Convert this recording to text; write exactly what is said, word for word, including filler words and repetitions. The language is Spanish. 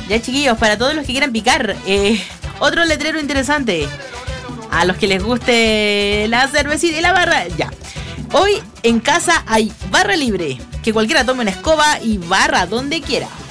Ya, chiquillos, para todos los que quieran picar, eh, otro letrero interesante. A los que les guste la cervecita y la barra, ya. Hoy en casa hay barra libre. Que cualquiera tome una escoba y barra donde quiera.